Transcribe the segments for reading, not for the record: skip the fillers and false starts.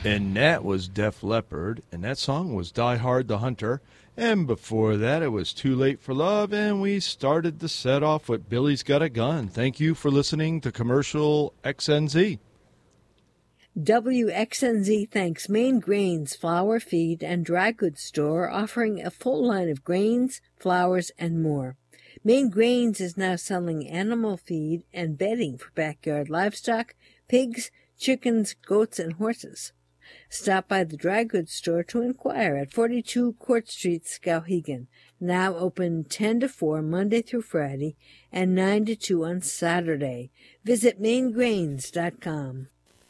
And that was Def Leppard, and that song was Die Hard the Hunter. And before that, it was Too Late for Love, and we started the set off with Billy's Got a Gun. Thank you for listening to Commercial XNZ. WXNZ thanks Main Grains Flour, Feed, and Dry Goods Store, offering a full line of grains, flours, and more. Main Grains is now selling animal feed and bedding for backyard livestock, pigs, chickens, goats, and horses. Stop by the Dry Goods Store to inquire at 42 Court Street, Skowhegan, now open 10 to 4 Monday through Friday and 9 to 2 on Saturday. Visit maingrains.com.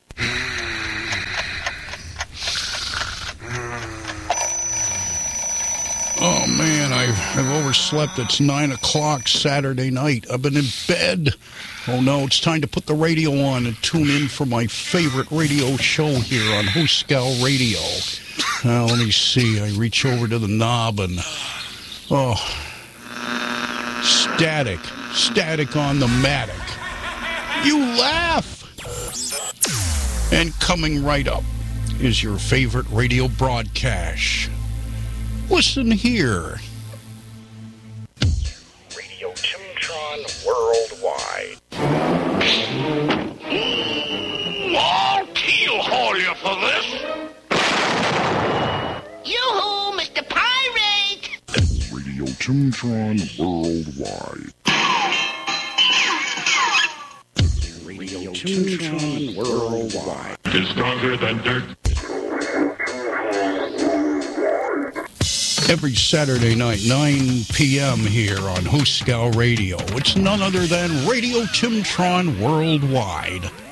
Oh, man, I've overslept. It's 9 o'clock Saturday night. I've been in bed. Oh, no, it's time to put the radio on and tune in for my favorite radio show here on Hooskow Radio. Now, let me see. I reach over to the knob and... Oh, static on the Matic. You laugh! And coming right up is your favorite radio broadcast. Listen here. Radio Chimtron Worldwide. I'll keel-haul you for this. Yoo-hoo, Mr. Pirate! Radio Chimtron Worldwide. Radio Chimtron Worldwide. Is stronger than dirt. Every Saturday night, 9 p.m. here on Hooskow Radio. It's none other than Radio Chimtron Worldwide.